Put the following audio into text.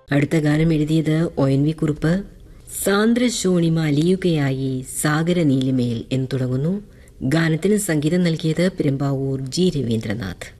അടുത്ത ഗാനം എഴുതിയത് ONV കുറുപ്പ്. സാന്ദ്രശോണിമ അലിയുകയായി സാഗര നീലിമേൽ എന്ന് തുടങ്ങുന്നു. ഗാനത്തിന് സംഗീതം നൽകിയത് പെരുമ്പാവൂർ G. രവീന്ദ്രനാഥ്.